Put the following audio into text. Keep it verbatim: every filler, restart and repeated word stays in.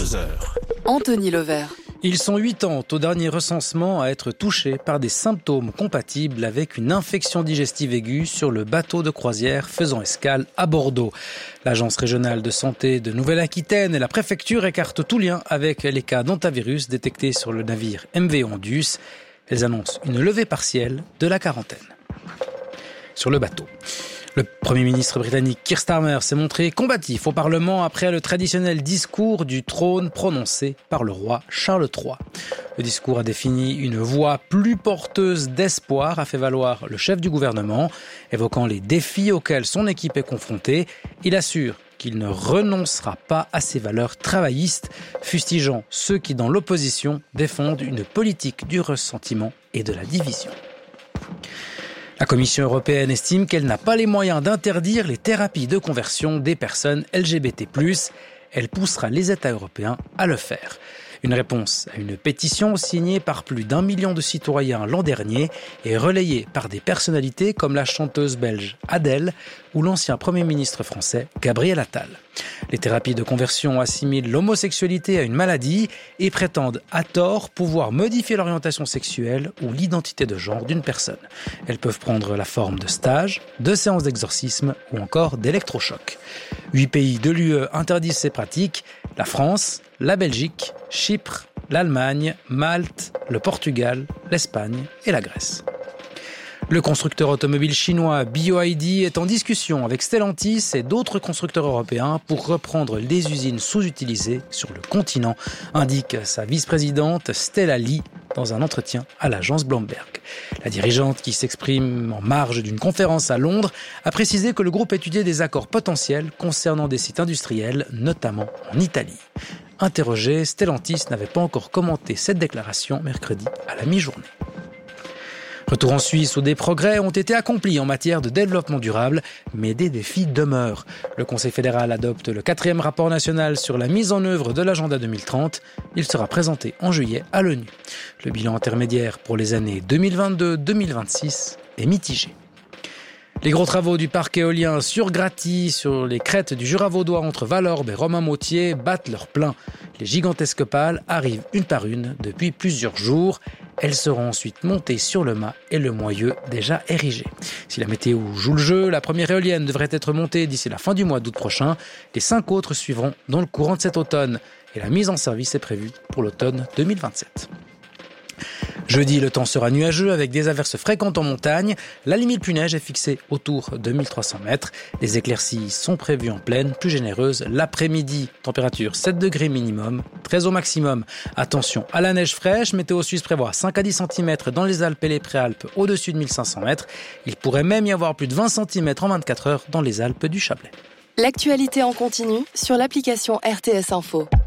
vingt-deux heures. Anthony Levert. Ils sont huit ans au dernier recensement à être touchés par des symptômes compatibles avec une infection digestive aiguë sur le bateau de croisière faisant escale à Bordeaux. L'Agence régionale de santé de Nouvelle-Aquitaine et la préfecture écartent tout lien avec les cas d'hantavirus détectés sur le navire M V Andus. Elles annoncent une levée partielle de la quarantaine sur le bateau. Le Premier ministre britannique Keir Starmer s'est montré combatif au Parlement après le traditionnel discours du trône prononcé par le roi Charles trois. Le discours a défini une voie plus porteuse d'espoir, a fait valoir le chef du gouvernement, évoquant les défis auxquels son équipe est confrontée. Il assure qu'il ne renoncera pas à ses valeurs travaillistes, fustigeant ceux qui, dans l'opposition, défendent une politique du ressentiment et de la division. La Commission européenne estime qu'elle n'a pas les moyens d'interdire les thérapies de conversion des personnes L G B T plus. Elle poussera les États européens à le faire. Une réponse à une pétition signée par plus d'un million de citoyens l'an dernier et relayée par des personnalités comme la chanteuse belge Adèle ou l'ancien Premier ministre français Gabriel Attal. Les thérapies de conversion assimilent l'homosexualité à une maladie et prétendent à tort pouvoir modifier l'orientation sexuelle ou l'identité de genre d'une personne. Elles peuvent prendre la forme de stages, de séances d'exorcisme ou encore d'électrochocs. Huit pays de l'U E interdisent ces pratiques: la France, la Belgique, Chypre, l'Allemagne, Malte, le Portugal, l'Espagne et la Grèce. Le constructeur automobile chinois B Y D est en discussion avec Stellantis et d'autres constructeurs européens pour reprendre les usines sous-utilisées sur le continent, indique sa vice-présidente Stella Lee dans un entretien à l'agence Bloomberg. La dirigeante, qui s'exprime en marge d'une conférence à Londres, a précisé que le groupe étudiait des accords potentiels concernant des sites industriels, notamment en Italie. Interrogé, Stellantis n'avait pas encore commenté cette déclaration mercredi à la mi-journée. Retour en Suisse où des progrès ont été accomplis en matière de développement durable, mais des défis demeurent. Le Conseil fédéral adopte le quatrième rapport national sur la mise en œuvre de l'agenda deux mille trente. Il sera présenté en juillet à l'ONU. Le bilan intermédiaire pour les années deux mille vingt-deux deux mille vingt-six est mitigé. Les gros travaux du parc éolien sur Graty, sur les crêtes du Jura vaudois entre Valorbe et Romain-Mautier, battent leur plein. Les gigantesques pales arrivent une par une depuis plusieurs jours. Elles seront ensuite montées sur le mât et le moyeu déjà érigé. Si la météo joue le jeu, la première éolienne devrait être montée d'ici la fin du mois d'août prochain. Les cinq autres suivront dans le courant de cet automne. Et la mise en service est prévue pour l'automne deux mille vingt-sept. Jeudi, le temps sera nuageux avec des averses fréquentes en montagne. La limite pluie-neige est fixée autour de mille trois cents mètres. Les éclaircies sont prévues en plaine, plus généreuses l'après-midi. Température sept degrés minimum, treize au maximum. Attention à la neige fraîche. Météo Suisse prévoit cinq à dix centimètres dans les Alpes et les Préalpes au-dessus de mille cinq cents mètres. Il pourrait même y avoir plus de vingt centimètres en vingt-quatre heures dans les Alpes du Chablais. L'actualité en continu sur l'application R T S Info.